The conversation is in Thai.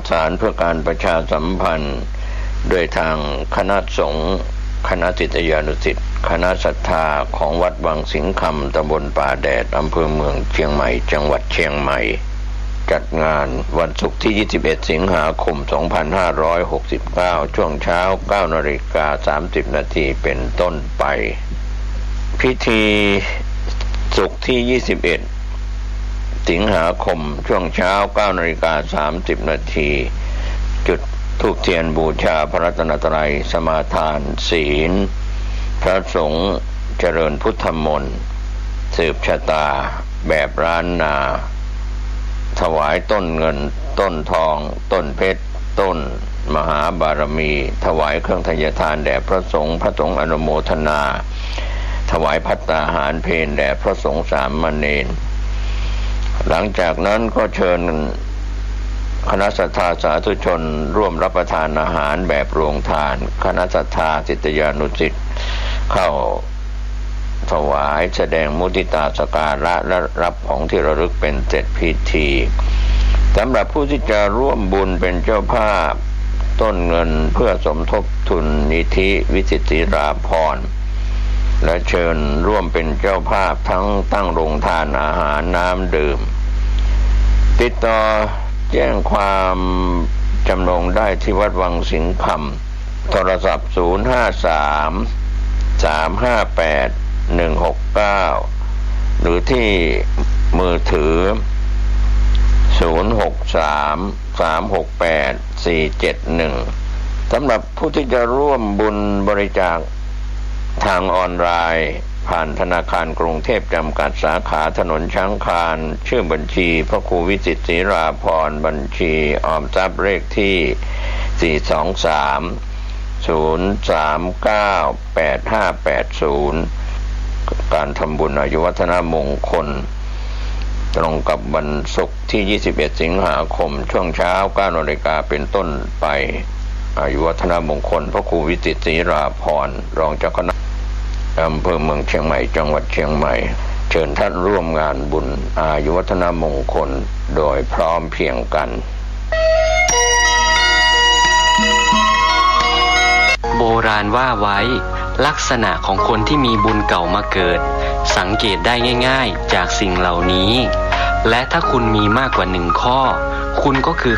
สารเพื่อการประชาสัมพันธ์โดยทางคณะสงฆ์คณะศิษยานุศิษย์คณะศรัทธาของวัดวังสิงห์คำตำบลป่าแดดอำเภอเมืองเชียงใหม่จังหวัดเชียงใหม่จัดงานวันศุกร์ที่21สิงหาคม2569ช่วงเช้า 9:30 น.เป็นต้นไปพิธีศุกร์ที่21สิงหาคมช่วงเช้า 9:30 น.จุดธูปเทียนบูชาพระรัตนตรัยสมาทานศีลพระสงฆ์เจริญพุทธมนต์สืบชะตาแบบล้านนาถวายต้นเงินต้นทองต้นเพชรต้นมหาบารมีถวายเครื่องทายทานแด่พระสงฆ์อนุโมทนาถวายภัตตาหารเพลแด่พระสงฆ์สามเณรหลังจากนั้นก็เชิญคณะศรัทธาสาธุชนร่วมรับประทานอาหารแบบโรงทานคณะศรัทธาศิษยานุศิษย์เข้าถวายแสดงมุทิตาสักการะและรับของที่ระลึกเป็นเสร็จพิธีสำหรับผู้ที่จะร่วมบุญเป็นเจ้าภาพต้นเงินเพื่อสมทบทุนนิธิวิจิตราภรณ์และเชิญร่วมเป็นเจ้าภาพทั้งตั้งโรงทานอาหารน้ำดื่มติดต่อแจ้งความจำนงได้ที่วัดวังสิงห์คำโทรศัพท์053-358-169หรือที่มือถือ063-368-471สำหรับผู้ที่จะร่วมบุญบริจาคทางออนไลน์ผ่านธนาคารกรุงเทพจำกัดสาขาถนนช้างคานชื่อบัญชีพระครูวิจิตรศรีราภรณ์บัญชีออมทรัพย์เลขที่423-039-8580การทำบุญอายุวัฒนมงคลตรงกับวันศุกร์ที่21สิงหาคมช่วงเช้า 9 นาฬิกาเป็นต้นไปอายุวัฒนมงคลพระครูวิจิตรศรีราภรณ์รองเจ้าคณะอำเภอเมืองเชียงใหม่จังหวัดเชียงใหม่เชิญท่านร่วมงานบุญอายุวัฒนมงคลโดยพร้อมเพรียงกันโบราณว่าไว้ลักษณะของคนที่มีบุญเก่ามาเกิดสังเกตได้ง่ายๆจากสิ่งเหล่านี้และถ้าคุณมีมากกว่า1ข้อคุณก็คือ